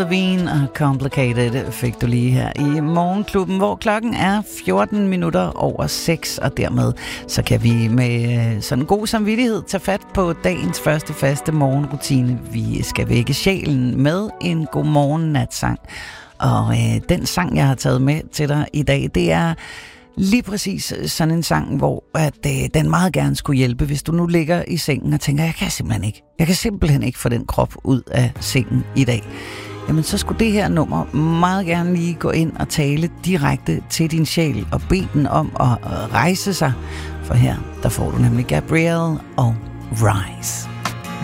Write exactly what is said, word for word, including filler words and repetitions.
Levine og Complicated fik du lige her i Morgenklubben, hvor klokken er fjorten minutter over seks, og dermed så kan vi med sådan en god samvittighed tage fat på dagens første faste morgenrutine. Vi skal vække sjælen med en godmorgen natsang, og øh, den sang, jeg har taget med til dig i dag, det er lige præcis sådan en sang, hvor at, øh, den meget gerne skulle hjælpe, hvis du nu ligger i sengen og tænker, jeg kan simpelthen ikke, jeg kan simpelthen ikke få den krop ud af sengen i dag. Jamen så skulle det her nummer meget gerne lige gå ind og tale direkte til din sjæl og bede den om at rejse sig. For her, der får du nemlig Gabrielle og Rise.